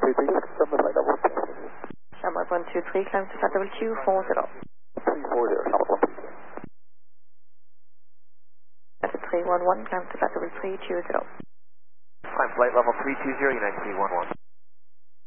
123, just confirm the flight level. Shamrock 123, climb to flight level 240. 340, Shamrock 123. At 311, climb to flight level 320. Climb flight level 320, United 311.